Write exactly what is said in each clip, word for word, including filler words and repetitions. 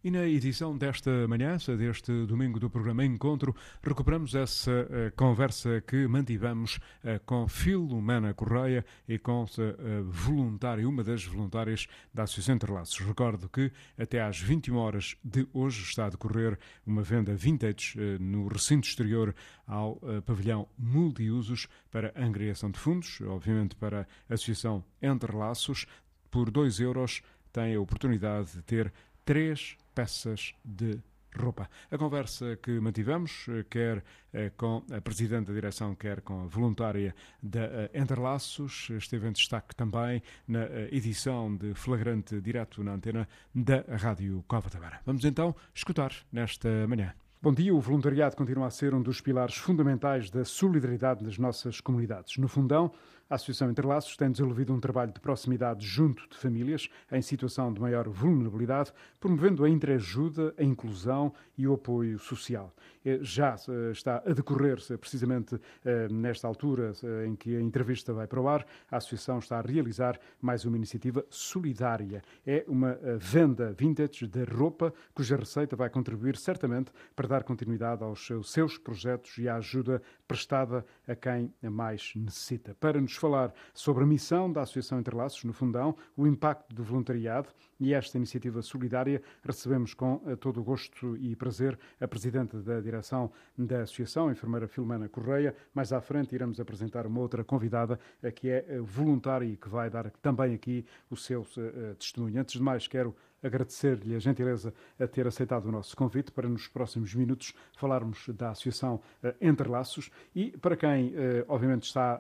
E na edição desta manhã, deste domingo do programa Encontro, recuperamos essa uh, conversa que mantivemos uh, com Filomena Correia e com a uh, voluntária, uma das voluntárias da Associação Interlaços. Recordo que até às vinte e uma horas de hoje está a decorrer uma venda vintage uh, no recinto exterior ao uh, pavilhão multiusos para angariação de fundos, obviamente para a Associação Interlaços. Por dois euros tem a oportunidade de ter três peças de roupa. A conversa que mantivemos, quer eh, com a Presidente da Direção, quer com a voluntária da eh, Interlaços, esteve em destaque também na eh, edição de Flagrante Direto na antena da Rádio Cova da Beira. Vamos então escutar nesta manhã. Bom dia, o voluntariado continua a ser um dos pilares fundamentais da solidariedade nas nossas comunidades. No Fundão, a Associação Interlaços tem desenvolvido um trabalho de proximidade junto de famílias em situação de maior vulnerabilidade, promovendo a entreajuda, a inclusão e o apoio social. Já está a decorrer, precisamente nesta altura em que a entrevista vai para o ar, a Associação está a realizar mais uma iniciativa solidária. É uma venda vintage de roupa, cuja receita vai contribuir certamente para dar continuidade aos seus projetos e à ajuda prestada a quem mais necessita. Para nos falar sobre a missão da Associação Interlaços no Fundão, o impacto do voluntariado e esta iniciativa solidária, recebemos com todo o gosto e prazer a Presidente da Direção da Associação, a enfermeira Filomena Correia. Mais à frente iremos apresentar uma outra convidada que é voluntária e que vai dar também aqui o seu uh, testemunho. Antes de mais, quero agradecer-lhe a gentileza a ter aceitado o nosso convite para nos próximos minutos falarmos da Associação Interlaços e para quem, obviamente, está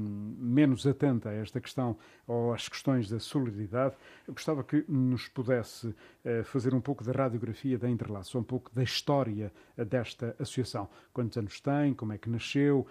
menos atenta a esta questão ou às questões da solidariedade, eu gostava que nos pudesse fazer um pouco da radiografia da Interlaços, um pouco da história desta associação. Quantos anos tem, como é que nasceu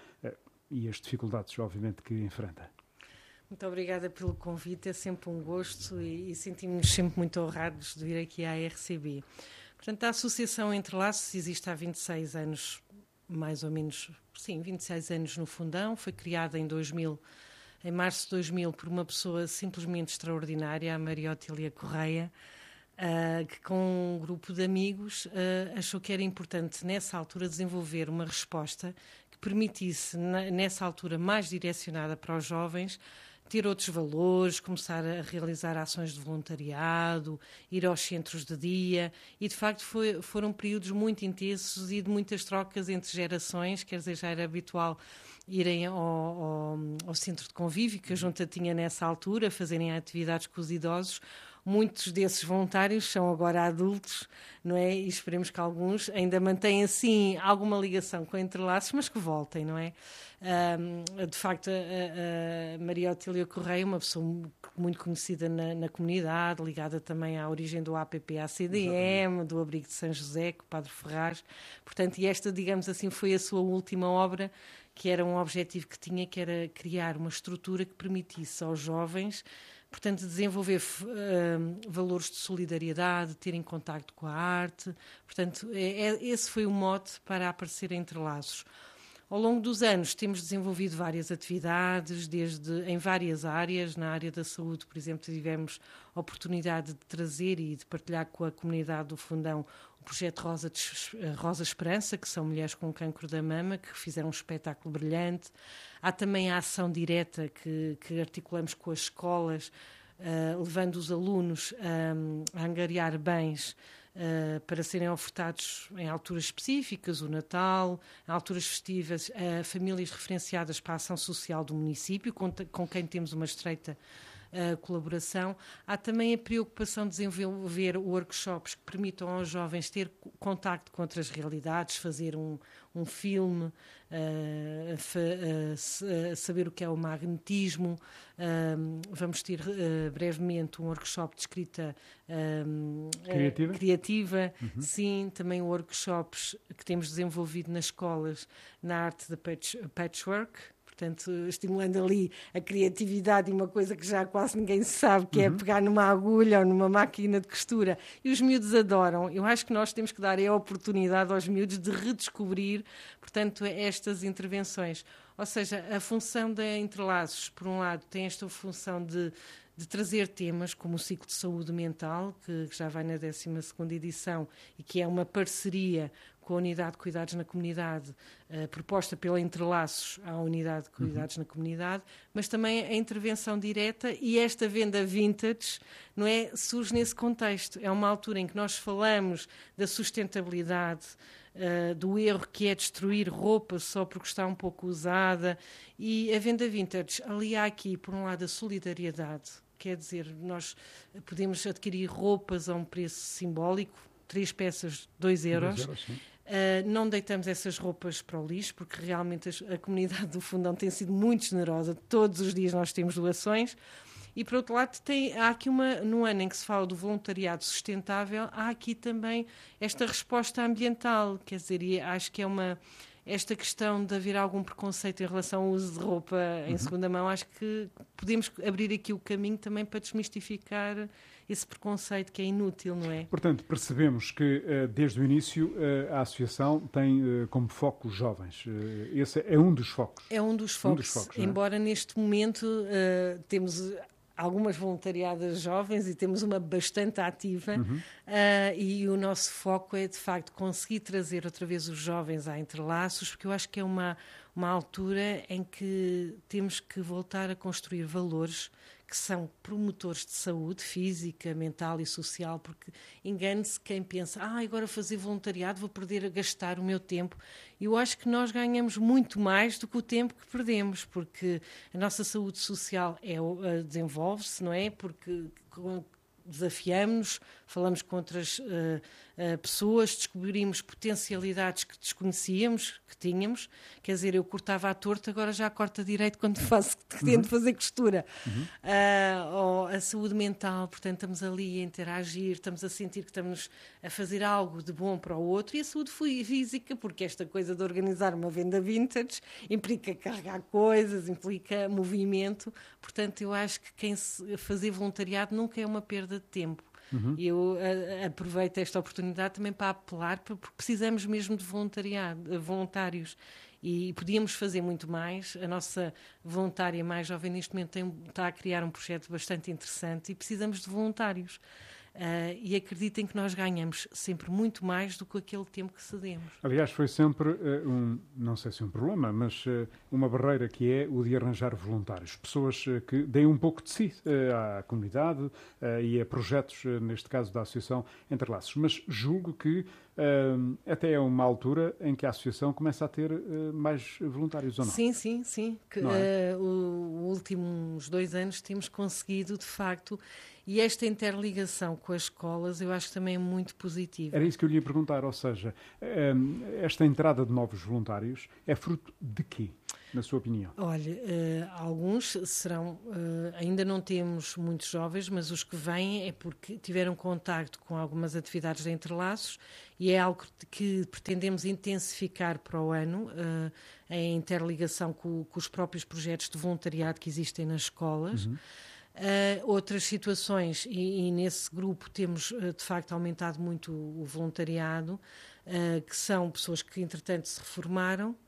e as dificuldades, obviamente, que enfrenta. Muito obrigada pelo convite, é sempre um gosto e, e sentimos-nos sempre muito honrados de vir aqui à R C B. Portanto, a Associação Interlaços existe há vinte e seis anos, mais ou menos, sim, vinte e seis anos no Fundão, foi criada em dois mil, em março de dois mil, por uma pessoa simplesmente extraordinária, a Maria Otília Correia, uh, que com um grupo de amigos uh, achou que era importante, nessa altura, desenvolver uma resposta que permitisse, na, nessa altura mais direcionada para os jovens, ter outros valores, começar a realizar ações de voluntariado, ir aos centros de dia e, de facto, foi, foram períodos muito intensos e de muitas trocas entre gerações, quer dizer, já era habitual irem ao, ao, ao centro de convívio que a Junta tinha nessa altura, fazerem atividades com os idosos. Muitos desses voluntários são agora adultos, não é? E esperemos que alguns ainda mantenham, assim, alguma ligação com a Interlaços, mas que voltem, não é? Um, de facto, a, a Maria Otília Correia, uma pessoa muito conhecida na, na comunidade, ligada também à origem do A P P A C D M, exatamente, do Abrigo de São José, com o Padre Ferraz. Portanto, e esta, digamos assim, foi a sua última obra, que era um objetivo que tinha, que era criar uma estrutura que permitisse aos jovens, portanto, desenvolver uh, valores de solidariedade, terem contacto com a arte. Portanto, é, é, esse foi o mote para aparecer Entre Laços. Ao longo dos anos temos desenvolvido várias atividades, desde em várias áreas. Na área da saúde, por exemplo, tivemos a oportunidade de trazer e de partilhar com a comunidade do Fundão o projeto Rosa, de, Rosa Esperança, que são mulheres com cancro da mama, que fizeram um espetáculo brilhante. Há também a ação direta que, que articulamos com as escolas, uh, levando os alunos um, a angariar bens Uh, para serem ofertados em alturas específicas, o Natal, em alturas festivas, a uh, famílias referenciadas para a ação social do município, com, com quem temos uma estreita uh, colaboração. Há também a preocupação de desenvolver workshops que permitam aos jovens ter contacto com outras realidades, fazer um, um filme, uh, fa, uh, saber o que é o magnetismo. Uh, vamos ter uh, brevemente um workshop de escrita uh, criativa, uh, criativa. Uhum. Sim, também workshops que temos desenvolvido nas escolas na arte da patch, patchwork, portanto, estimulando ali a criatividade e uma coisa que já quase ninguém sabe, que uhum. é pegar numa agulha ou numa máquina de costura. E os miúdos adoram. Eu acho que nós temos que dar a oportunidade aos miúdos de redescobrir, portanto, estas intervenções. Ou seja, a função da Interlaços, por um lado, tem esta função de de trazer temas como o ciclo de saúde mental, que, que já vai na décima segunda edição e que é uma parceria com a Unidade de Cuidados na Comunidade, uh, proposta pela Entrelaços à Unidade de Cuidados uhum. na Comunidade, mas também a intervenção direta, e esta venda vintage, não é, surge nesse contexto. É uma altura em que nós falamos da sustentabilidade, uh, do erro que é destruir roupa só porque está um pouco usada, e a venda vintage alia aqui, por um lado, a solidariedade, quer dizer, nós podemos adquirir roupas a um preço simbólico, três peças, dois euros. Dois euros sim. Uh, não deitamos essas roupas para o lixo, porque realmente a, a comunidade do Fundão tem sido muito generosa. Todos os dias nós temos doações. E, por outro lado, tem, há aqui uma, no ano em que se fala do voluntariado sustentável, há aqui também esta resposta ambiental. Quer dizer, e acho que é uma... Esta questão de haver algum preconceito em relação ao uso de roupa em uhum. segunda mão, acho que podemos abrir aqui o caminho também para desmistificar esse preconceito que é inútil, não é? Portanto, percebemos que desde o início a associação tem como foco os jovens. Esse é um dos focos. É um dos focos, um dos focos embora neste momento uh, temos algumas voluntariadas jovens e temos uma bastante ativa uhum. uh, e o nosso foco é de facto conseguir trazer outra vez os jovens a Entrelaços, porque eu acho que é uma, uma altura em que temos que voltar a construir valores que são promotores de saúde física, mental e social, porque engane-se quem pensa, ah, agora fazer voluntariado vou perder a gastar o meu tempo. Eu acho que nós ganhamos muito mais do que o tempo que perdemos, porque a nossa saúde social é, desenvolve-se, não é? Porque desafiamos-nos, falamos com outras uh, uh, pessoas, descobrimos potencialidades que desconhecíamos, que tínhamos. Quer dizer, eu cortava à torta, agora já corto a direito quando faço, tento fazer costura. Uhum. Uh, ou a saúde mental, portanto, estamos ali a interagir, estamos a sentir que estamos a fazer algo de bom para o outro. E a saúde física, porque esta coisa de organizar uma venda vintage implica carregar coisas, implica movimento. Portanto, eu acho que quem se fazer voluntariado nunca é uma perda de tempo. Uhum. E eu a, aproveito esta oportunidade também para apelar, porque precisamos mesmo de voluntariado, voluntários. E podíamos fazer muito mais. A nossa voluntária mais jovem neste momento tem, está a criar um projeto bastante interessante e precisamos de voluntários. Uh, e acreditem que nós ganhamos sempre muito mais do que aquele tempo que cedemos. Aliás, foi sempre uh, um, não sei se um problema, mas uh, uma barreira que é o de arranjar voluntários. Pessoas uh, que deem um pouco de si uh, à comunidade uh, e a projetos, uh, neste caso da Associação Entrelaços. Mas julgo que uh, até é uma altura em que a Associação começa a ter uh, mais voluntários, ou não? Sim, sim, sim. Que, é? uh, os últimos dois anos temos conseguido, de facto, e esta interligação com as escolas eu acho que também é muito positiva. Era isso que eu lhe ia perguntar, ou seja, esta entrada de novos voluntários é fruto de quê, na sua opinião? Olha, uh, alguns serão, uh, ainda não temos muitos jovens, mas os que vêm é porque tiveram contacto com algumas atividades de Entrelaços e é algo que pretendemos intensificar para o ano, uh, em interligação com, com os próprios projetos de voluntariado que existem nas escolas. Uhum. Uh, outras situações, e, e nesse grupo temos uh, de facto aumentado muito o, o voluntariado, uh, que são pessoas que entretanto se reformaram uh,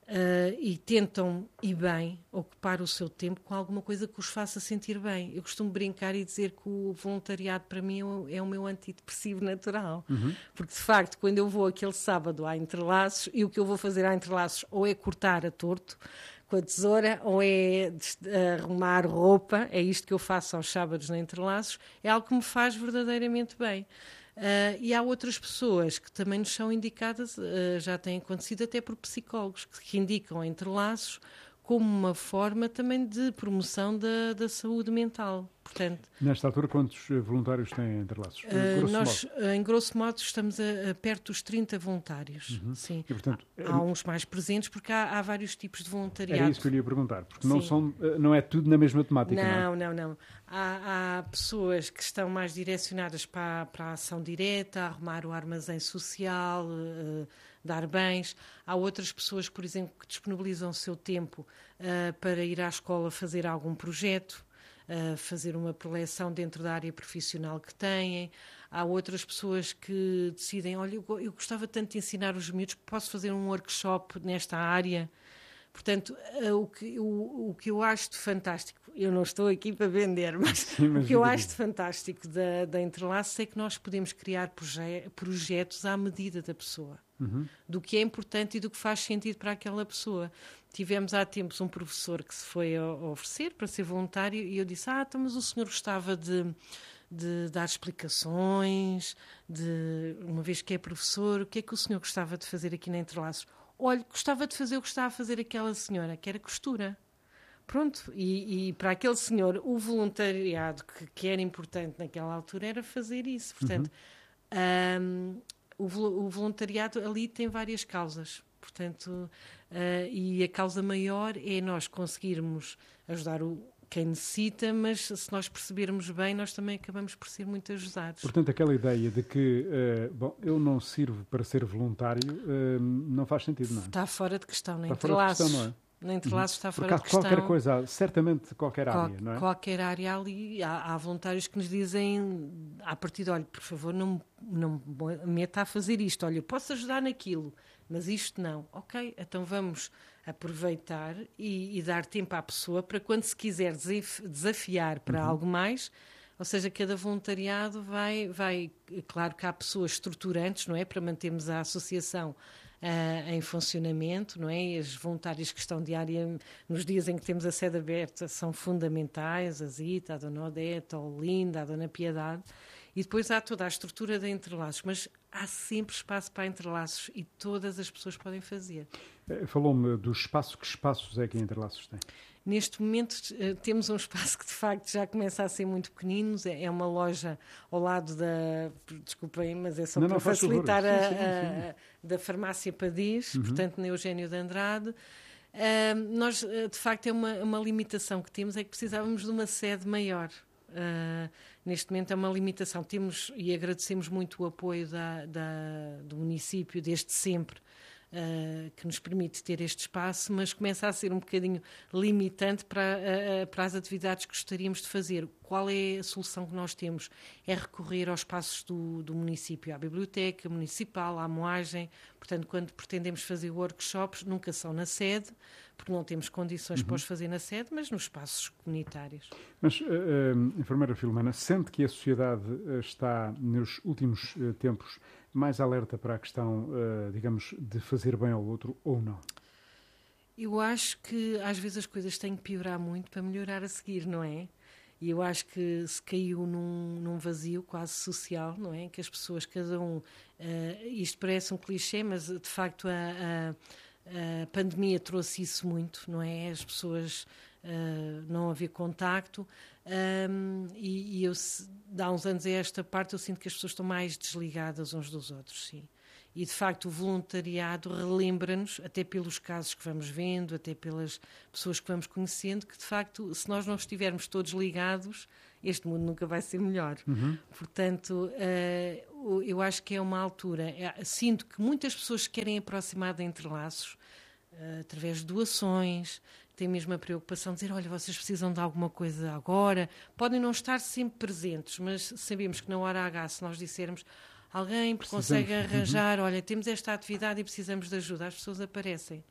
e tentam, e bem, ocupar o seu tempo com alguma coisa que os faça sentir bem. Eu costumo brincar e dizer que o voluntariado para mim é o, é o meu antidepressivo natural, uhum. porque de facto quando eu vou aquele sábado à Entrelaços, e o que eu vou fazer à Entrelaços ou é cortar a torto com a tesoura, ou é arrumar roupa, é isto que eu faço aos sábados na Entrelaços, é algo que me faz verdadeiramente bem. Uh, e há outras pessoas que também nos são indicadas, uh, já tem acontecido até por psicólogos, que, que indicam a Entrelaços como uma forma também de promoção da, da saúde mental. Portanto, nesta altura, quantos voluntários têm Entrelaços? Uh, nós, modo? em grosso modo, estamos a, a perto dos trinta voluntários. Uhum. Sim. E, portanto, há, há uns mais presentes, porque há, há vários tipos de voluntariado. É isso que eu lhe ia perguntar, porque não, são, não é tudo na mesma temática, não, não é? Não, não, não. Há, há pessoas que estão mais direcionadas para, para a ação direta, a arrumar o armazém social, uh, dar bens. Há outras pessoas, por exemplo, que disponibilizam o seu tempo uh, para ir à escola fazer algum projeto, uh, fazer uma preleção dentro da área profissional que têm. Há outras pessoas que decidem, olha, eu, eu gostava tanto de ensinar os miúdos, posso fazer um workshop nesta área? Portanto, o que, o, o que eu acho de fantástico, eu não estou aqui para vender, mas, Sim, mas o que eu diga-me. acho de fantástico da, da Interlaços é que nós podemos criar proje- projetos à medida da pessoa, Uhum. do que é importante e do que faz sentido para aquela pessoa. Tivemos há tempos um professor que se foi a, a oferecer para ser voluntário e eu disse, ah, então, mas o senhor gostava de... de dar explicações, de, uma vez que é professor, o que é que o senhor gostava de fazer aqui na Interlaços? Olha, gostava de fazer o que estava a fazer aquela senhora, que era costura. Pronto, e, e para aquele senhor, o voluntariado que, que era importante naquela altura era fazer isso. Portanto, uhum. um, o, o voluntariado ali tem várias causas. Portanto, uh, e a causa maior é nós conseguirmos ajudar o quem necessita, mas se nós percebermos bem, nós também acabamos por ser muito ajudados. Portanto, aquela ideia de que, uh, bom, eu não sirvo para ser voluntário, uh, não faz sentido, não é? Está fora de questão, na Está fora de Interlaços. questão, não é? Na Interlaços Uhum. está fora Porque de questão. qualquer coisa, certamente qualquer área, Qual, não é? Qualquer área ali, há, há voluntários que nos dizem, à partida, olha, por favor, não, não me meta a fazer isto, olha, eu posso ajudar naquilo, mas isto não. Ok, então vamos aproveitar e, e dar tempo à pessoa para quando se quiser desafiar para uhum. algo mais, ou seja, cada voluntariado vai, vai, claro que há pessoas estruturantes, não é, para mantermos a associação Uh, em funcionamento, não é? E as voluntárias que estão diária, nos dias em que temos a sede aberta, são fundamentais, a Zita, a Dona Odete, a Olinda, a Dona Piedade, e depois há toda a estrutura de Interlaços, mas há sempre espaço para Interlaços e todas as pessoas podem fazer. Falou-me do espaço, que espaços é que a Interlaços tem? Neste momento temos um espaço que de facto já começa a ser muito pequenino, é uma loja ao lado da, desculpem, mas é só não, para não, facilitar, a, sim, sim, sim. A, da farmácia Padis, uhum. portanto na Eugênio de Andrade. Uh, nós, de facto, é uma, uma limitação que temos, é que precisávamos de uma sede maior. Uh, neste momento é uma limitação. Temos, e agradecemos muito o apoio da, da, do município desde sempre, Uh, que nos permite ter este espaço, mas começa a ser um bocadinho limitante para, uh, para as atividades que gostaríamos de fazer. Qual é a solução que nós temos? É recorrer aos espaços do, do município, à biblioteca municipal, à moagem. Portanto, quando pretendemos fazer workshops, nunca são na sede, porque não temos condições uhum. para os fazer na sede, mas nos espaços comunitários. Mas, uh, uh, enfermeira Filomena, sente que a sociedade uh, está, nos últimos uh, tempos, mais alerta para a questão, uh, digamos, de fazer bem ao outro ou não? Eu acho que às vezes as coisas têm que piorar muito para melhorar a seguir, não é? E eu acho que se caiu num, num vazio quase social, não é? Que as pessoas, cada um... Uh, isto parece um clichê, mas de facto a, a, a pandemia trouxe isso muito, não é? As pessoas... Uh, não haver contacto um, e, e eu, se, há uns anos a esta parte, eu sinto que as pessoas estão mais desligadas uns dos outros, sim. E, de facto, o voluntariado relembra-nos, até pelos casos que vamos vendo, até pelas pessoas que vamos conhecendo, que, de facto, se nós não estivermos todos ligados, este mundo nunca vai ser melhor. Uhum. Portanto, uh, eu acho que é uma altura... É, sinto que muitas pessoas se querem aproximar de Interlaços uh, através de doações... Tem mesmo a preocupação de dizer, olha, vocês precisam de alguma coisa agora. Podem não estar sempre presentes, mas sabemos que na hora H, se nós dissermos, alguém consegue arranjar, uhum. olha, temos esta atividade e precisamos de ajuda, as pessoas aparecem.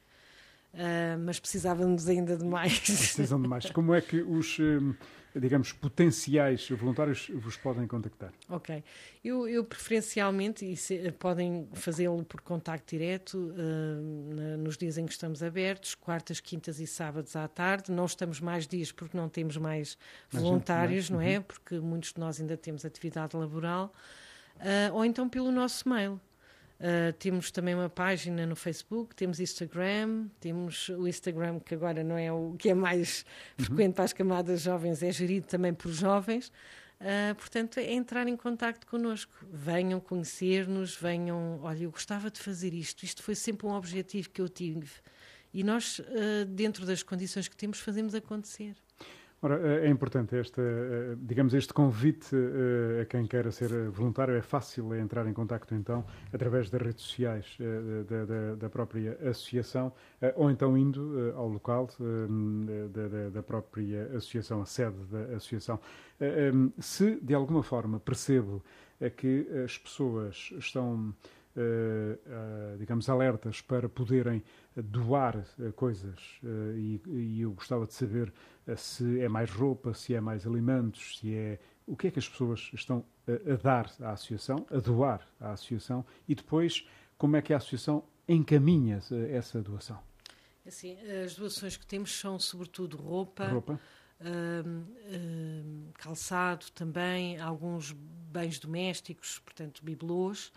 Uh, mas precisávamos ainda de mais. Precisam de mais. Como é que os, digamos, potenciais voluntários vos podem contactar? Ok. Eu, eu preferencialmente, e se, podem fazê-lo por contacto direto, uh, na, nos dias em que estamos abertos, quartas, quintas e sábados à tarde. Não estamos mais dias porque não temos mais, mais voluntários, gente, não é? Uhum. Porque muitos de nós ainda temos atividade laboral. Uh, ou então pelo nosso mail. Uh, temos também uma página no Facebook, temos Instagram, temos o Instagram, que agora não é o que é mais uhum. frequente para as camadas jovens, é gerido também por jovens. Uh, portanto, é entrar em contacto connosco. Venham conhecer-nos, venham... Olha, eu gostava de fazer isto, isto foi sempre um objetivo que eu tive. E nós, uh, dentro das condições que temos, fazemos acontecer. Ora, é importante este, digamos, este convite a quem queira ser voluntário. É fácil entrar em contacto, então, através das redes sociais da, da, da própria associação, ou então indo ao local da, da própria associação, a sede da associação. Se, de alguma forma, percebo que as pessoas estão uh, digamos, alertas para poderem doar uh, coisas uh, e, e eu gostava de saber uh, se é mais roupa, se é mais alimentos, se é... O que é que as pessoas estão a, a dar à associação, a doar à associação e depois como é que a associação encaminha essa doação? Assim, as doações que temos são sobretudo roupa, roupa. Hum, hum, calçado também, alguns bens domésticos, portanto bibelôs.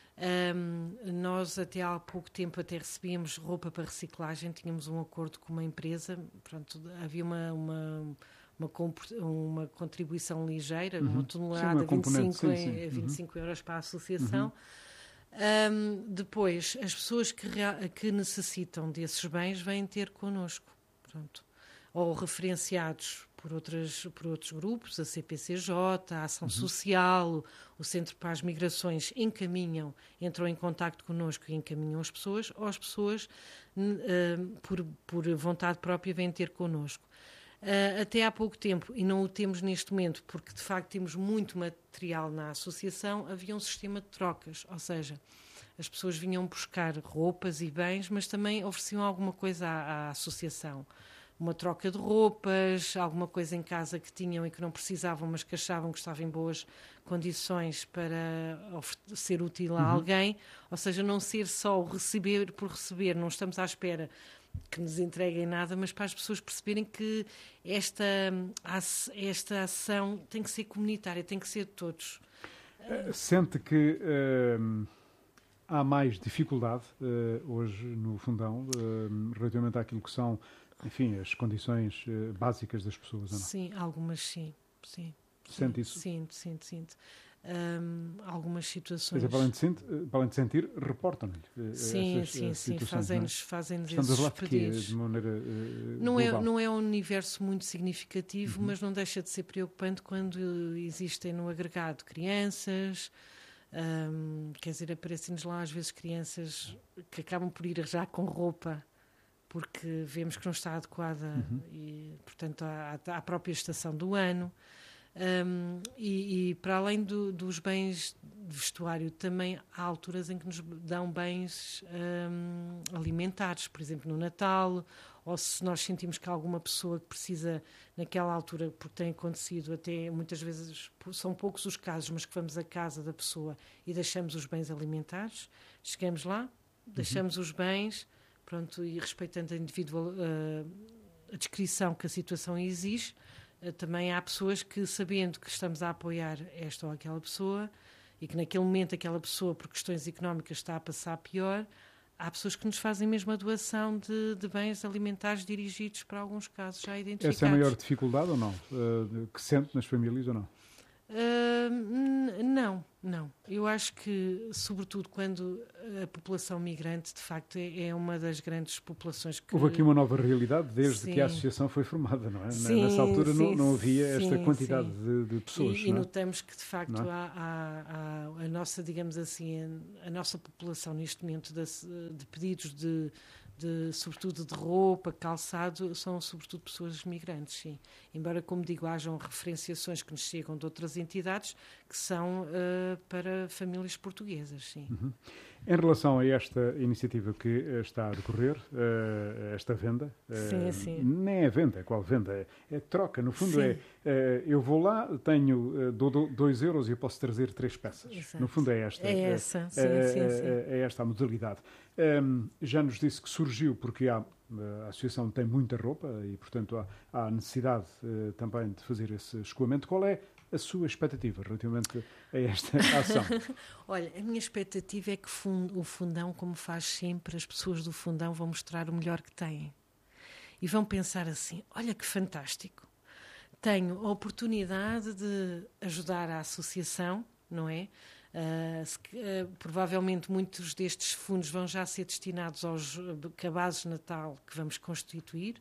Hum, nós até há pouco tempo até recebíamos roupa para reciclagem, tínhamos um acordo com uma empresa, pronto, havia uma, uma, uma, uma contribuição ligeira, uhum. uma tonelada, sim, uma vinte e cinco, sim, sim. vinte e cinco uhum. euros para a associação. Uhum. Um, depois, as pessoas que, que necessitam desses bens vêm ter connosco, pronto, ou referenciados por, outras, por outros grupos, a C P C J, a Ação uhum. Social, o Centro para as Migrações, encaminham, entram em contacto connosco e encaminham as pessoas, ou as pessoas, uh, por, por vontade própria, vêm ter connosco. Uh, até há pouco tempo, e não o temos neste momento, porque de facto temos muito material na associação, havia um sistema de trocas, ou seja, as pessoas vinham buscar roupas e bens, mas também ofereciam alguma coisa à, à associação. Uma troca de roupas, alguma coisa em casa que tinham e que não precisavam, mas que achavam que estava em boas condições para ser útil a uhum. alguém, ou seja, não ser só o receber por receber, não estamos à espera que nos entreguem nada, mas para as pessoas perceberem que esta, esta ação tem que ser comunitária, tem que ser de todos. Sente que uh, há mais dificuldade uh, hoje no Fundão uh, relativamente àquilo que são, enfim, as condições uh, básicas das pessoas, ou não? Sim, algumas sim, sim. Sente sim, isso? Sinto, sinto, sinto. Um, algumas situações. Mas, para, além de sentir, para além de sentir, reportam-lhe sim, essas sim, sim, fazem-nos, fazem-nos esses pedidos. Quê, de maneira uh, não, é, não é um universo muito significativo, uhum. mas não deixa de ser preocupante quando existem no agregado crianças, um, quer dizer, aparecem-nos lá às vezes crianças que acabam por ir já com roupa porque vemos que não está adequada uhum. e, portanto, à, à própria estação do ano. Um, e, e para além do, dos bens de vestuário, também há alturas em que nos dão bens um, alimentares, por exemplo no Natal, ou se nós sentimos que há alguma pessoa que precisa naquela altura, porque tem acontecido até muitas vezes, são poucos os casos, mas que vamos à casa da pessoa e deixamos os bens alimentares, chegamos lá, deixamos uhum. os bens, pronto, e respeitando a individual, uh, a descrição que a situação exige. Também há pessoas que, sabendo que estamos a apoiar esta ou aquela pessoa e que naquele momento aquela pessoa, por questões económicas, está a passar pior, há pessoas que nos fazem mesmo a doação de, de bens alimentares dirigidos para alguns casos já identificados. Essa é a maior dificuldade ou não? Uh, que sente nas famílias ou não? Uh, não, não. Eu acho que, sobretudo quando a população migrante, de facto, é uma das grandes populações que... Houve aqui uma nova realidade desde sim. que a associação foi formada, não é? Sim, Nessa altura sim, não, não havia sim, esta quantidade sim. de, de pessoas. E, não e é? notamos que, de facto, é? há, há, há a nossa, digamos assim, a, a nossa população neste momento de, de pedidos de... De, sobretudo de roupa, calçado, são sobretudo pessoas migrantes, sim. Embora, como digo, hajam referenciações que nos chegam de outras entidades que são uh, para famílias portuguesas, sim. Uhum. Em relação a esta iniciativa que está a decorrer, uh, esta venda, sim, uh, sim. nem é venda, é qual venda? É, é troca, no fundo sim. é, uh, eu vou lá, tenho uh, dou dois euros e eu posso trazer três peças. Exato. No fundo é esta. É essa, uh, sim, uh, sim, sim. É esta a modalidade. Um, já nos disse que surgiu porque há, a associação tem muita roupa e, portanto, há, há necessidade uh, também de fazer esse escoamento. Qual é a sua expectativa relativamente a esta ação? Olha, a minha expectativa é que o Fundão, como faz sempre, as pessoas do Fundão vão mostrar o melhor que têm. E vão pensar assim, olha que fantástico, tenho a oportunidade de ajudar a associação, não é? Uh, se, uh, provavelmente muitos destes fundos vão já ser destinados aos cabazes de Natal que vamos constituir.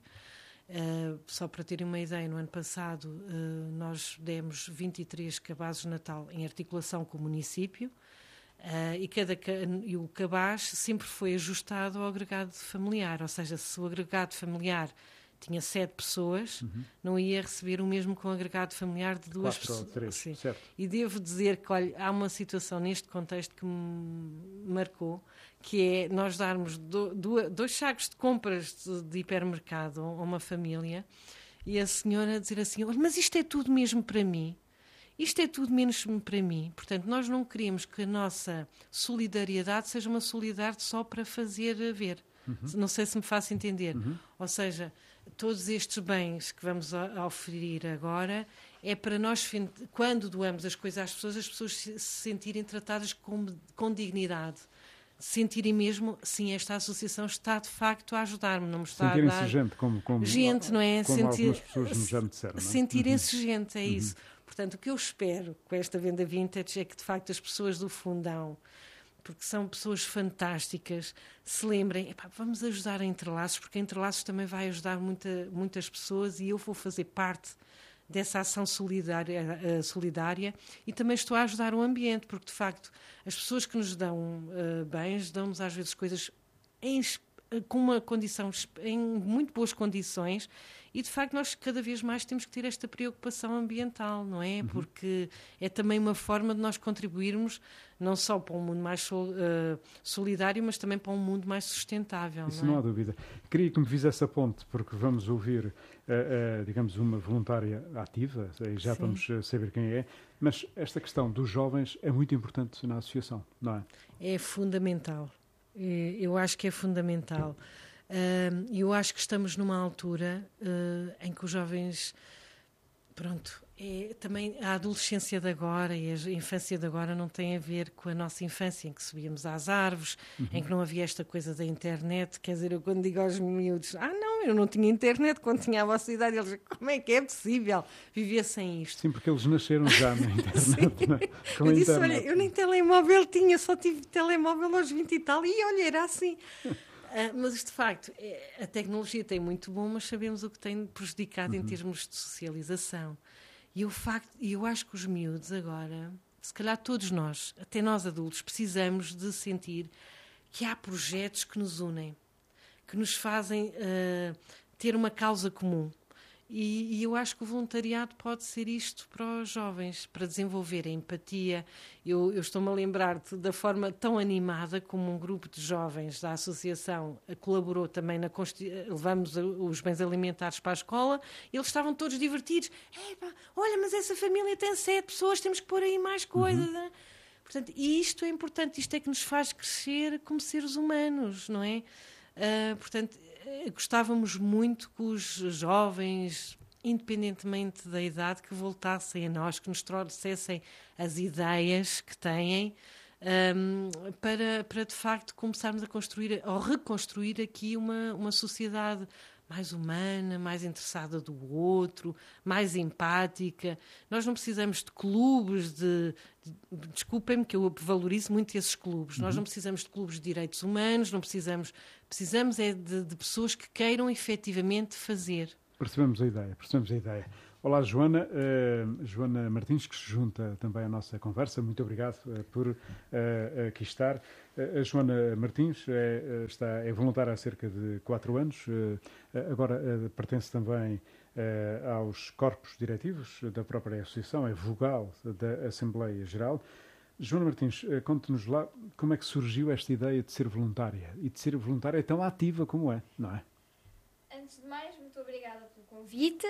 Uh, só para terem uma ideia, no ano passado uh, nós demos vinte e três cabazes de Natal em articulação com o município uh, e, cada, e o cabaz sempre foi ajustado ao agregado familiar, ou seja, se o agregado familiar tinha sete pessoas, uhum. não ia receber o mesmo com um agregado familiar de duas pessoas. Quatro ou três, certo. E devo dizer que, olha, há uma situação neste contexto que me marcou, que é nós darmos do, do, dois sacos de compras de, de hipermercado a uma família e a senhora dizer assim, mas isto é tudo mesmo para mim? Isto é tudo menos para mim. Portanto, nós não queremos que a nossa solidariedade seja uma solidariedade só para fazer ver. Uhum. Não sei se me faço entender. Uhum. Ou seja, todos estes bens que vamos a, a oferir agora é para nós, quando doamos as coisas às pessoas, as pessoas se sentirem tratadas com, com dignidade. Sentirem mesmo, sim, esta associação está de facto a ajudar-me, não me está a dar... Sentirem-se gente, como, como, gente, não é? como Sentir... algumas pessoas já me disseram. Não é? Sentirem-se uhum. gente, é uhum. isso. Portanto, o que eu espero com esta venda vintage é que, de facto, as pessoas do fundão, porque são pessoas fantásticas, se lembrem, epá, vamos ajudar a Entrelaços, porque a Entrelaços também vai ajudar muita, muitas pessoas e eu vou fazer parte dessa ação solidária, uh, solidária e também estou a ajudar o ambiente, porque, de facto, as pessoas que nos dão uh, bens, dão-nos às vezes coisas em, com uma condição, em muito boas condições. E, de facto, nós cada vez mais temos que ter esta preocupação ambiental, não é? Uhum. Porque é também uma forma de nós contribuirmos não só para um mundo mais sol, uh, solidário, mas também para um mundo mais sustentável. Isso não, é? Não há dúvida. Queria que me fizesse essa ponte, porque vamos ouvir, uh, uh, digamos, uma voluntária ativa, e já Sim. vamos saber quem é, mas esta questão dos jovens é muito importante na associação, não é? É fundamental. Eu acho que é fundamental. Uh, eu acho que estamos numa altura uh, em que os jovens, pronto, é, também a adolescência de agora e a infância de agora não tem a ver com a nossa infância, em que subíamos às árvores, uhum. em que não havia esta coisa da internet. Quer dizer, eu quando digo aos miúdos, ah não, eu não tinha internet quando tinha a vossa idade, eles dizem, como é que é possível viver sem isto? Sim, porque eles nasceram já na internet, não é? Com eu disse, internet. olha, eu nem telemóvel tinha, só tive telemóvel aos vinte e tal, e olha, era assim... Uh, mas, de facto, é, a tecnologia tem muito bom, mas sabemos o que tem prejudicado uhum. em termos de socialização. E o facto, eu acho que os miúdos agora, se calhar todos nós, até nós adultos, precisamos de sentir que há projetos que nos unem, que nos fazem uh, ter uma causa comum. E, e eu acho que o voluntariado pode ser isto para os jovens, para desenvolver a empatia. Eu, eu estou-me a lembrar de, da forma tão animada como um grupo de jovens da associação colaborou também na levamos os bens alimentares para a escola, eles estavam todos divertidos. Epa, olha, mas essa família tem sete pessoas, temos que pôr aí mais coisas. Uhum. Portanto, e isto é importante, isto é que nos faz crescer como seres humanos, não é? Uh, portanto, gostávamos muito que os jovens, independentemente da idade, que voltassem a nós, que nos trouxessem as ideias que têm um, para, para, de facto, começarmos a construir ou reconstruir aqui uma, uma sociedade mais humana, mais interessada do outro, mais empática. Nós não precisamos de clubes de... de desculpem-me que eu valorizo muito esses clubes. Uhum. Nós não precisamos de clubes de direitos humanos, não precisamos... Precisamos é de, de pessoas que queiram efetivamente fazer. Percebemos a ideia, percebemos a ideia. Olá, Joana. Uh, Joana Martins, que se junta também à nossa conversa. Muito obrigado uh, por uh, aqui estar. Uh, a Joana Martins é, está, é voluntária há cerca de quatro anos. Uh, agora uh, pertence também uh, aos corpos diretivos da própria associação, é vogal da Assembleia Geral. Joana Martins, uh, conte-nos lá como é que surgiu esta ideia de ser voluntária e de ser voluntária tão ativa como é, não é? Antes de mais, muito obrigada pelo convite.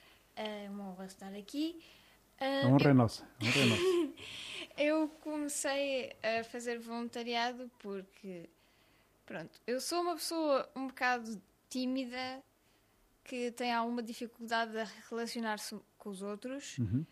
É uma honra estar aqui. A honra é nossa. A honra é nossa. Eu comecei a fazer voluntariado porque, pronto, eu sou uma pessoa um bocado tímida, que tem alguma dificuldade a relacionar-se com os outros, uhum.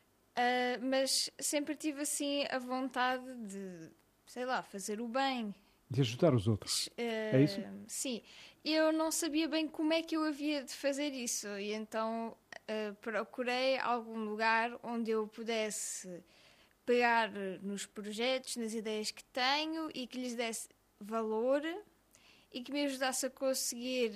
uh, mas sempre tive assim a vontade de, sei lá, fazer o bem. De ajudar os outros. Uh, é isso? Sim. Eu não sabia bem como é que eu havia de fazer isso e então uh, procurei algum lugar onde eu pudesse pegar nos projetos, nas ideias que tenho e que lhes desse valor e que me ajudasse a conseguir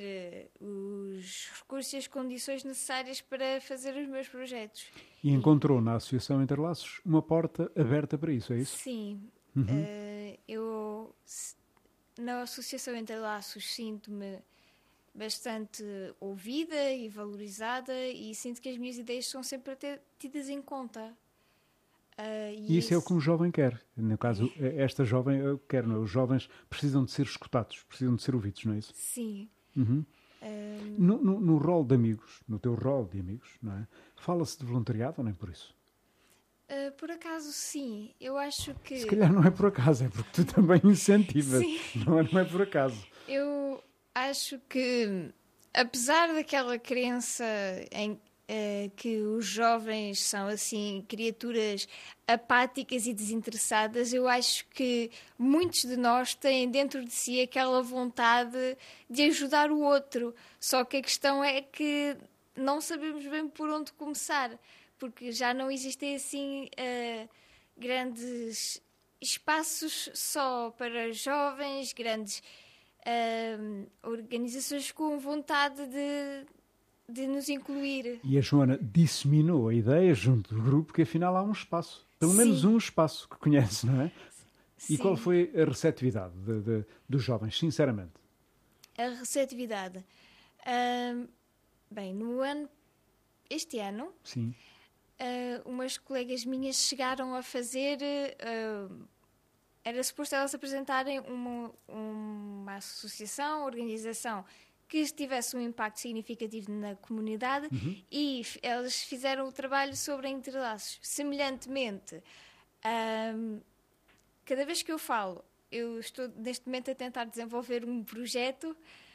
os recursos e as condições necessárias para fazer os meus projetos. E encontrou na Associação Interlaços uma porta aberta para isso, é isso? Sim. Uhum. Uh, eu... Na Associação Interlaços sinto-me bastante ouvida e valorizada, e sinto que as minhas ideias são sempre até tidas em conta. Uh, e e isso, isso é o que um jovem quer. No caso, é. esta jovem quer, não é? Os jovens precisam de ser escutados, precisam de ser ouvidos, não é isso? Sim. Uhum. Um... No, no, no rol de amigos, no teu rol de amigos, não é? Fala-se de voluntariado ou nem por isso? Uh, por acaso, sim. Eu acho que... Se calhar não é por acaso, é porque tu também incentivas. Sim. Não é, não é por acaso. Eu acho que, apesar daquela crença em Uh, que os jovens são assim criaturas apáticas e desinteressadas, eu acho que muitos de nós têm dentro de si aquela vontade de ajudar o outro, só que a questão é que não sabemos bem por onde começar, porque já não existem assim uh, grandes espaços só para jovens, grandes uh, organizações com vontade de de nos incluir. E a Joana disseminou a ideia junto do grupo que afinal há um espaço, pelo Sim. menos um espaço que conhece, não é? Sim. E qual foi a receptividade de, de, dos jovens, sinceramente? A receptividade? Uh, bem, no ano, este ano, Sim. Uh, umas colegas minhas chegaram a fazer, uh, era suposto elas apresentarem uma, uma associação, organização que tivesse um impacto significativo na comunidade, uhum. e eles fizeram o trabalho sobre entrelaços. Semelhantemente, um, cada vez que eu falo, eu estou neste momento a tentar desenvolver um projeto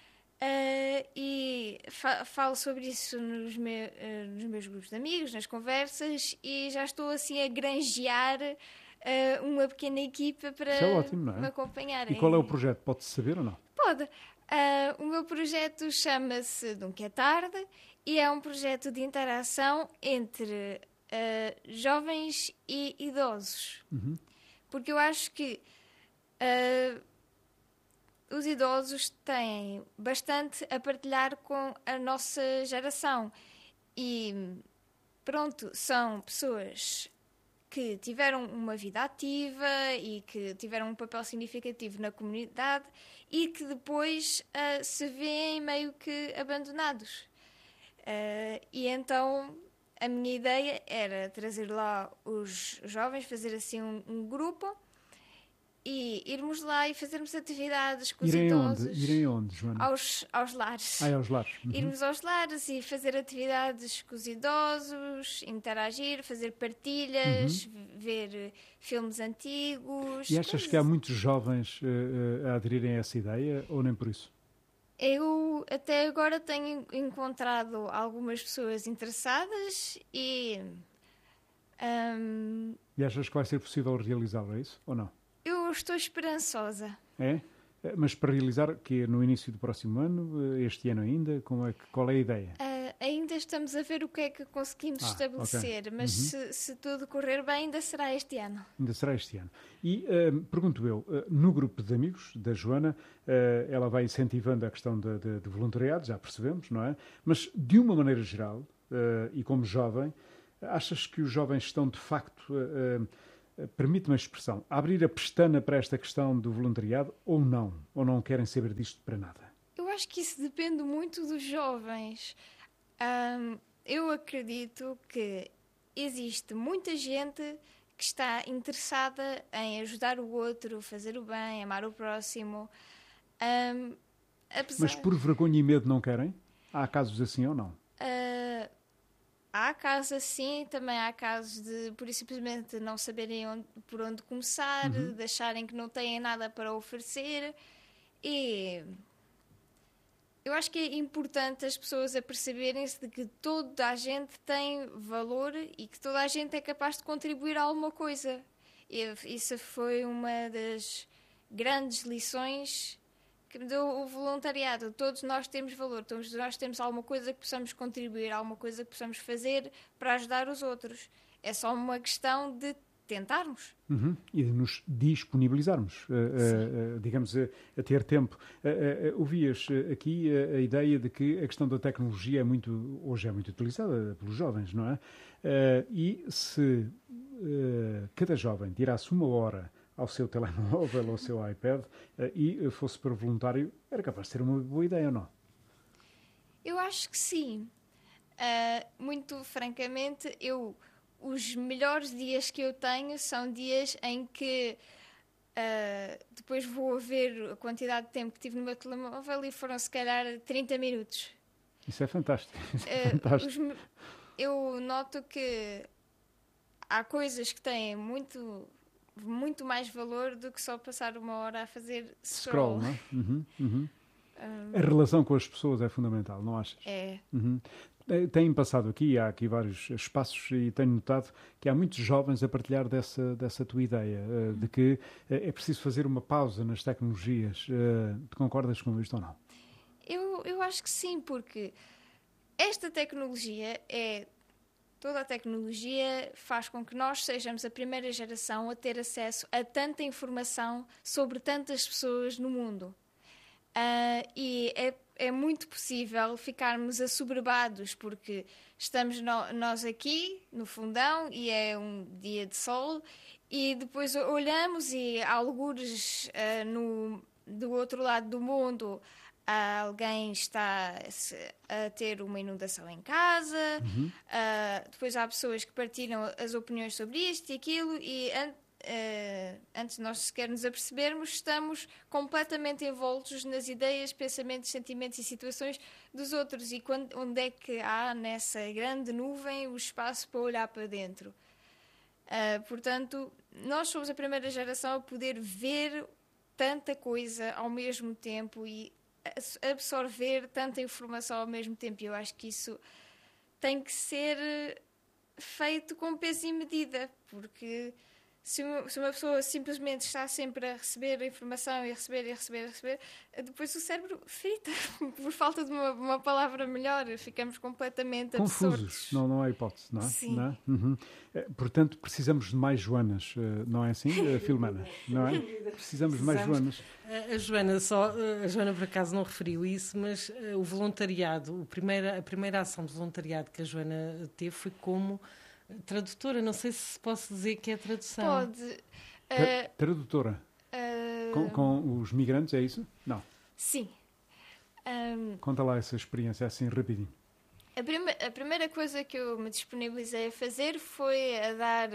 uh, e fa- falo sobre isso nos, me- uh, nos meus grupos de amigos, nas conversas, e já estou assim a granjear uh, uma pequena equipa para Isso é ótimo, não é? me acompanhar. E qual é o projeto? Pode-se saber ou não? Pode. Uh, o meu projeto chama-se Nunca é Tarde e é um projeto de interação entre uh, jovens e idosos. Uhum. Porque eu acho que uh, os idosos têm bastante a partilhar com a nossa geração. E pronto, são pessoas que tiveram uma vida ativa e que tiveram um papel significativo na comunidade e que depois uh, se veem meio que abandonados. Uh, e então a minha ideia era trazer lá os jovens, fazer assim um, um grupo e irmos lá e fazermos atividades com Irem os idosos. Onde? Irem onde, Joana? Aos, aos lares. Ah, é aos lares. Uhum. Irmos aos lares e fazer atividades com os idosos, interagir, fazer partilhas, uhum. ver filmes antigos. E achas que há muitos jovens uh, uh, a aderirem a essa ideia ou nem por isso? Eu até agora tenho encontrado algumas pessoas interessadas e... Um, e achas que vai ser possível realizá-lo, é isso ou não? Eu estou esperançosa. É? Mas para realizar, que é no início do próximo ano, este ano ainda, como é que, qual é a ideia? Uh, ainda estamos a ver o que é que conseguimos ah, estabelecer, okay. mas uhum. se, se tudo correr bem, ainda será este ano. Ainda será este ano. E uh, pergunto eu, uh, no grupo de amigos da Joana, uh, ela vai incentivando a questão de, de, de voluntariado, já percebemos, não é? Mas de uma maneira geral, uh, e como jovem, achas que os jovens estão de facto... Uh, uh, permite-me a expressão, a abrir a pestana para esta questão do voluntariado ou não? Ou não querem saber disto para nada? Eu acho que isso depende muito dos jovens. Um, eu acredito que existe muita gente que está interessada em ajudar o outro, fazer o bem, amar o próximo. Um, apesar... Mas por vergonha e medo não querem? Há casos assim ou não? Uh, Há casos assim, também há casos de, por isso simplesmente, não saberem onde, por onde começar, uhum. de acharem que não têm nada para oferecer. E eu acho que é importante as pessoas aperceberem-se de que toda a gente tem valor e que toda a gente é capaz de contribuir a alguma coisa. E isso foi uma das grandes lições que me deu o voluntariado. Todos nós temos valor, todos nós temos alguma coisa que possamos contribuir, alguma coisa que possamos fazer para ajudar os outros. É só uma questão de tentarmos. Uhum. E de nos disponibilizarmos, uh, uh, uh, digamos, uh, a ter tempo. Uh, uh, ouvias aqui uh, a ideia de que a questão da tecnologia é muito, hoje é muito utilizada pelos jovens, não é? Uh, e se uh, cada jovem tirasse uma hora ao seu telemóvel, ao seu iPad, uh, e fosse para voluntário, era capaz de ser uma boa ideia ou não? Eu acho que sim. Uh, muito francamente, eu, os melhores dias que eu tenho são dias em que uh, depois vou ver a quantidade de tempo que tive no meu telemóvel e foram se calhar trinta minutos. Isso é fantástico. Isso é Uh, fantástico. os, eu noto que há coisas que têm muito, muito mais valor do que só passar uma hora a fazer scroll. Scroll, não é? Uhum, uhum. Um, A relação com as pessoas é fundamental, não achas? é. Uhum. Tem passado aqui, há aqui vários espaços e tenho notado que há muitos jovens a partilhar dessa, dessa tua ideia, uh, de que uh, é preciso fazer uma pausa nas tecnologias. Uh, tu concordas com isto ou não? Eu, eu acho que sim, porque esta tecnologia é... Toda a tecnologia faz com que nós sejamos a primeira geração a ter acesso a tanta informação sobre tantas pessoas no mundo. Uh, e é, é muito possível ficarmos assoberbados, porque estamos no, nós aqui, no fundão, e é um dia de sol, e depois olhamos e há algures uh, no, do outro lado do mundo, uh, alguém está a ter uma inundação em casa, Uhum. uh, depois há pessoas que partilham as opiniões sobre isto e aquilo, e Uh, antes de nós sequer nos apercebermos, estamos completamente envoltos nas ideias, pensamentos, sentimentos e situações dos outros. E quando, onde é que há nessa grande nuvem o espaço para olhar para dentro? Uh, portanto, nós somos a primeira geração a poder ver tanta coisa ao mesmo tempo e absorver tanta informação ao mesmo tempo. E eu acho que isso tem que ser feito com peso e medida, porque Se uma, se uma pessoa simplesmente está sempre a receber a informação e a receber e a receber e a receber, depois o cérebro frita, por falta de uma, uma palavra melhor, ficamos completamente confusos. absortos. Não, não há hipótese, não é? Sim. Não é? Uhum. Portanto, precisamos de mais Joanas, não é assim, Filomena? Não é? Precisamos de mais Joanas. A Joana, só, a Joana por acaso não referiu isso, mas o voluntariado, a primeira, a primeira ação de voluntariado que a Joana teve foi como tradutora. Não sei se posso dizer que é tradução. Pode. Uh, tradutora. Uh, com, com os migrantes, é isso? Não. Sim. Um, Conta lá essa experiência assim rapidinho. A, prime a primeira coisa que eu me disponibilizei a fazer foi a dar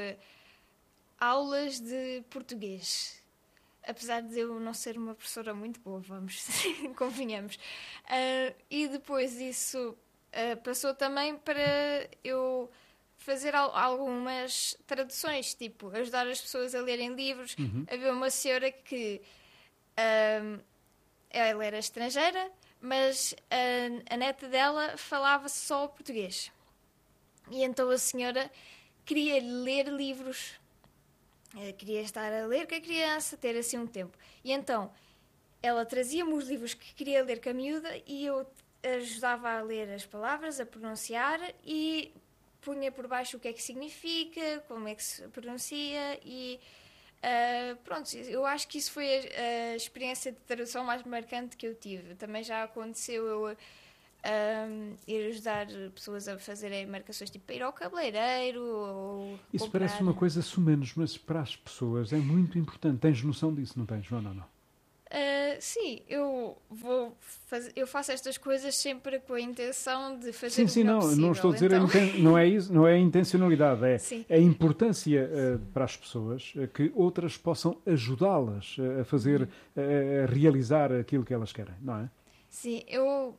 aulas de português. Apesar de eu não ser uma professora muito boa, vamos, convenhamos. Uh, e depois isso uh, passou também para eu fazer al algumas traduções, tipo ajudar as pessoas a lerem livros. Uhum. Havia uma senhora que um, ela era estrangeira, mas a, a neta dela falava só português. E então a senhora queria ler livros, ela queria estar a ler com a criança, ter assim um tempo. E então ela trazia-me os livros que queria ler com a miúda e eu ajudava a ler as palavras, a pronunciar e punha por baixo o que é que significa, como é que se pronuncia e uh, pronto, eu acho que isso foi a, a experiência de tradução mais marcante que eu tive. Também já aconteceu eu uh, ir ajudar pessoas a fazerem marcações tipo para ir ao cabeleireiro ou isso comprar. Parece uma coisa sumenos, mas para as pessoas é muito importante. Tens noção disso, não tens, Joana? Não, não. Uh, sim, eu vou fazer, eu faço estas coisas sempre com a intenção de fazer sim, o sim, melhor não, possível. não estou a dizer então... a não é isso, não é a intencionalidade, é sim. a importância uh, para as pessoas uh, que outras possam ajudá-las uh, a fazer, uh, a realizar aquilo que elas querem, não é? Sim, eu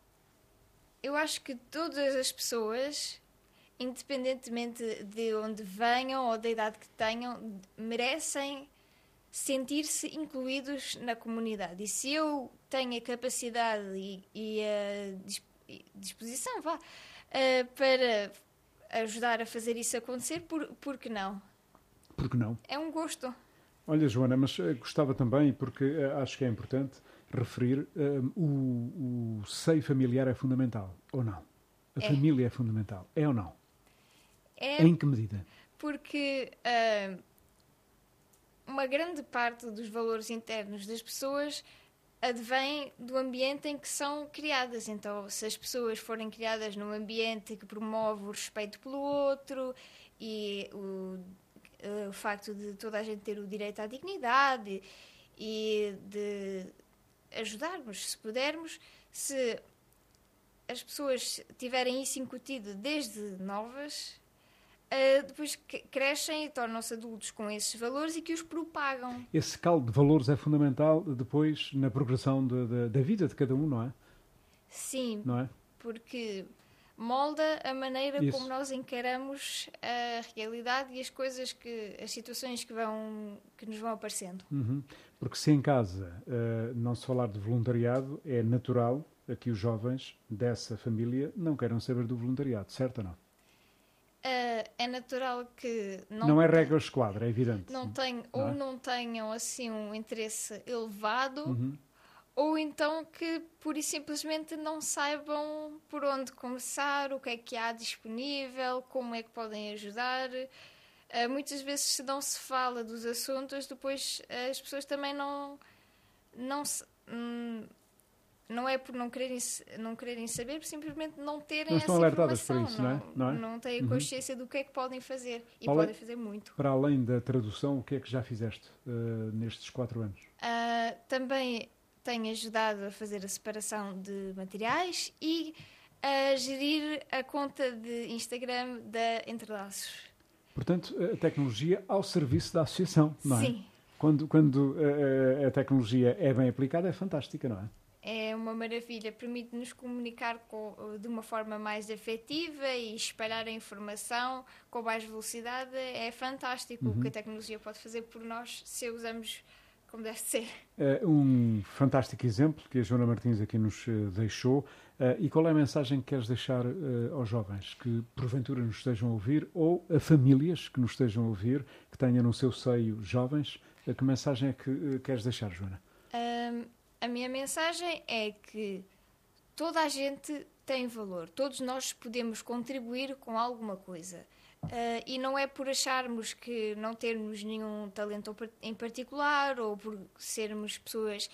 eu acho que todas as pessoas, independentemente de onde venham ou da idade que tenham, merecem sentir-se incluídos na comunidade. E se eu tenho a capacidade e, e a disposição vá, uh, para ajudar a fazer isso acontecer, por, por que não? Por que não? É um gosto. Olha, Joana, mas uh, gostava também, porque uh, acho que é importante referir, uh, o, o seio familiar é fundamental, ou não? A é. família é fundamental, é ou não? É. Em que medida? Porque Uh, uma grande parte dos valores internos das pessoas advém do ambiente em que são criadas. Então, se as pessoas forem criadas num ambiente que promove o respeito pelo outro e o, o facto de toda a gente ter o direito à dignidade e de ajudarmos, se pudermos, se as pessoas tiverem isso incutido desde novas, uh, depois crescem e tornam-se adultos com esses valores e que os propagam. Esse caldo de valores é fundamental depois na progressão de, de, da vida de cada um, não é? Sim, não é? Porque molda a maneira Isso. como nós encaramos a realidade e as coisas que, as situações que, vão, que nos vão aparecendo. Uhum. Porque se em casa uh, não se falar de voluntariado, é natural que os jovens dessa família não queiram saber do voluntariado, certo ou não? Uh, é natural que não, não é regra esquadra, é evidente. Não tem, não ou é? não tenham assim um interesse elevado, uhum. ou então que pura e simplesmente não saibam por onde começar, o que é que há disponível, como é que podem ajudar. Uh, muitas vezes, se não se fala dos assuntos, depois uh, as pessoas também não não se, hum, não é por não quererem, não quererem saber, por simplesmente não terem não estão essa alertadas informação. para isso, não é? Não, é? Não têm uhum. consciência do que é que podem fazer. E Além, podem fazer muito. Para além da tradução, o que é que já fizeste uh, nestes quatro anos? Uh, também tenho ajudado a fazer a separação de materiais e a gerir a conta de Instagram da Entrelaços. Portanto, a tecnologia ao serviço da associação, não é? Sim. Quando, quando a, a tecnologia é bem aplicada, é fantástica, não é? É uma maravilha, permite-nos comunicar com, de uma forma mais afetiva e espalhar a informação com mais velocidade. É fantástico uhum. o que a tecnologia pode fazer por nós se a usamos como deve ser. É um fantástico exemplo que a Joana Martins aqui nos deixou. E qual é a mensagem que queres deixar aos jovens que porventura nos estejam a ouvir ou a famílias que nos estejam a ouvir, que tenham no seu seio jovens? Que mensagem é que queres deixar, Joana? Um, a minha mensagem é que toda a gente tem valor. Todos nós podemos contribuir com alguma coisa. Uh, e não é por acharmos que não termos nenhum talento em particular ou por sermos pessoas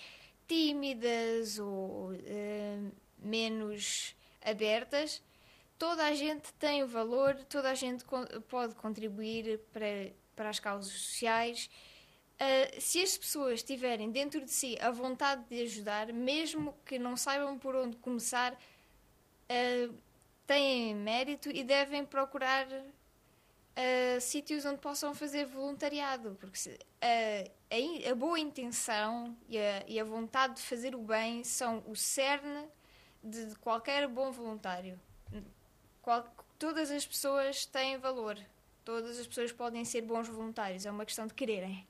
tímidas ou uh, menos abertas. Toda a gente tem valor, toda a gente pode contribuir para, para as causas sociais. Uh, se as pessoas tiverem dentro de si a vontade de ajudar, mesmo que não saibam por onde começar, uh, têm mérito e devem procurar Uh, sítios onde possam fazer voluntariado, porque se, uh, a, a boa intenção e a, e a vontade de fazer o bem são o cerne de, de qualquer bom voluntário. Qual, todas as pessoas têm valor, todas as pessoas podem ser bons voluntários, é uma questão de quererem.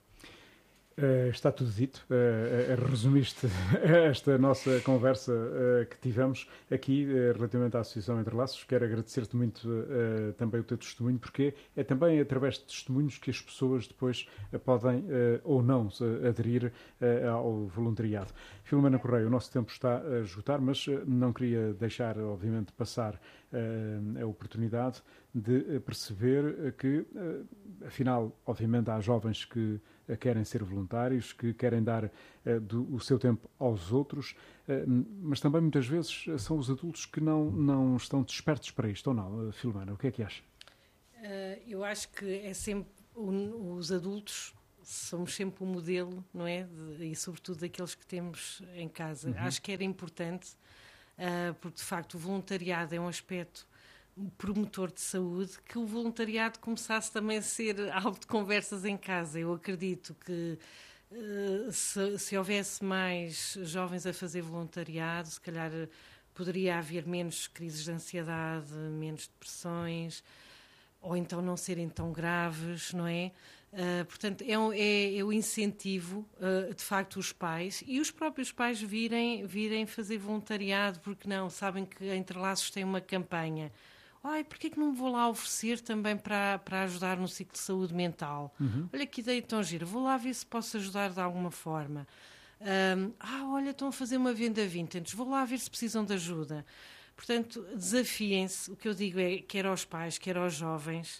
Uh, está tudo dito. Uh, uh, resumiste esta nossa conversa uh, que tivemos aqui uh, relativamente à Associação Entrelaços. Quero agradecer-te muito uh, também o teu testemunho, porque é também através de testemunhos que as pessoas depois uh, podem uh, ou não uh, aderir uh, ao voluntariado. Filomena Correia, o nosso tempo está a esgotar, mas uh, não queria deixar, obviamente, passar uh, a oportunidade de perceber que, afinal, obviamente, há jovens que querem ser voluntários, que querem dar uh, do, o seu tempo aos outros, uh, mas também muitas vezes são os adultos que não, não estão despertos para isto, ou não? Uh, Filomena, o que é que acha? Uh, eu acho que é sempre um, os adultos somos sempre o modelo, não é? De, e sobretudo daqueles que temos em casa. Uhum. Acho que era importante, uh, porque de facto o voluntariado é um aspecto promotor de saúde, que o voluntariado começasse também a ser alvo de conversas em casa. Eu acredito que uh, se, se houvesse mais jovens a fazer voluntariado, se calhar poderia haver menos crises de ansiedade, menos depressões, ou então não serem tão graves, não é? Uh, portanto, é, um, é, é o incentivo, uh, de facto, os pais e os próprios pais virem, virem fazer voluntariado, porque não, sabem que a Entrelaços tem uma campanha. Ai, porquê que não me vou lá oferecer também para, para ajudar no ciclo de saúde mental? Uhum. Olha que ideia tão gira, vou lá ver se posso ajudar de alguma forma. Um, ah, olha, estão a fazer uma venda vintage, vou lá ver se precisam de ajuda. Portanto, desafiem-se, o que eu digo é, quer aos pais, quer aos jovens,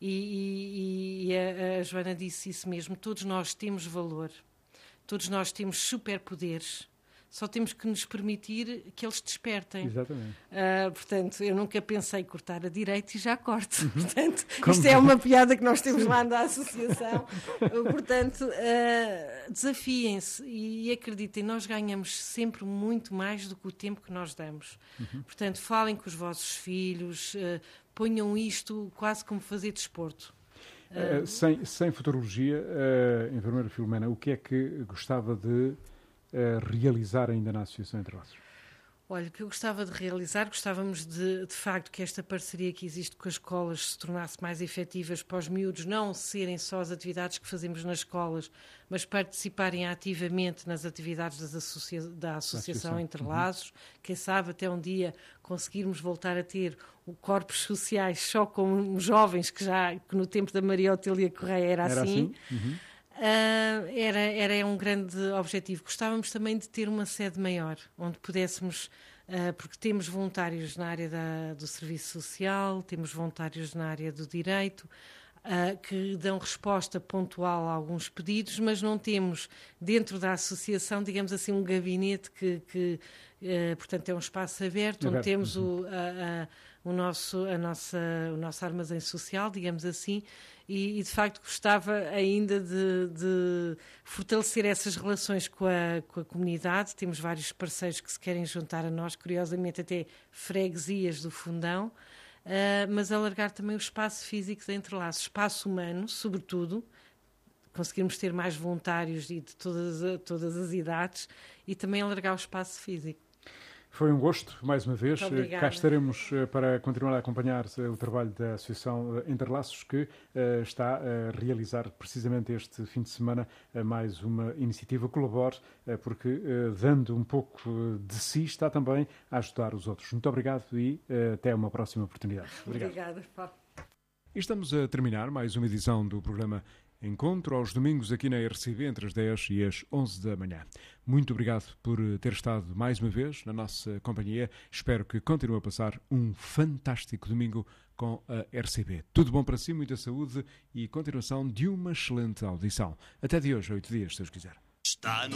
e, e, e a, a Joana disse isso mesmo, todos nós temos valor, todos nós temos superpoderes. só temos que nos permitir que eles despertem. Exatamente. Uh, portanto, eu nunca pensei cortar a direita e já corto. Uhum. Portanto, Como isto é uma piada que nós temos lá na associação. Portanto, uh, desafiem-se e acreditem, nós ganhamos sempre muito mais do que o tempo que nós damos. Uhum. Portanto, falem com os vossos filhos, uh, ponham isto quase como fazer desporto. Uh, sem, sem futurologia, uh, enfermeira Filomena, o que é que gostava de uh, realizar ainda na Associação Interlaços? Olha, o que eu gostava de realizar, gostávamos de, de facto que esta parceria que existe com as escolas se tornasse mais efetivas para os miúdos não serem só as atividades que fazemos nas escolas, mas participarem ativamente nas atividades das associa da Associação Interlaços. Uhum. Quem sabe até um dia conseguirmos voltar a ter o corpos sociais só com jovens, que já que no tempo da Maria Otília Correia era, era assim. assim? Uhum. Uh, era, era um grande objetivo. Gostávamos também de ter uma sede maior, onde pudéssemos, uh, porque temos voluntários na área da, do serviço social, temos voluntários na área do direito, uh, que dão resposta pontual a alguns pedidos, mas não temos dentro da associação, digamos assim, um gabinete que, que uh, portanto, é um espaço aberto, onde aberto. temos o, a, a, o, nosso, a nossa, o nosso armazém social, digamos assim. E, e, de facto, gostava ainda de, de fortalecer essas relações com a, com a comunidade. Temos vários parceiros que se querem juntar a nós, curiosamente até freguesias do Fundão, uh, mas alargar também o espaço físico de Interlaços, espaço humano, sobretudo, conseguirmos ter mais voluntários e de todas, todas as idades e também alargar o espaço físico. Foi um gosto, mais uma vez. Cá estaremos para continuar a acompanhar o trabalho da Associação Interlaços, que uh, está a realizar precisamente este fim de semana uh, mais uma iniciativa Colabore, uh, porque uh, dando um pouco de si está também a ajudar os outros. Muito obrigado e uh, até uma próxima oportunidade. Obrigado. Obrigada, Paulo. E estamos a terminar mais uma edição do programa Encontro aos domingos aqui na R C B entre as dez e as onze da manhã. Muito obrigado por ter estado mais uma vez na nossa companhia. Espero que continue a passar um fantástico domingo com a R C B. Tudo bom para si, muita saúde e continuação de uma excelente audição. Até de hoje, oito dias, se Deus quiser. Está no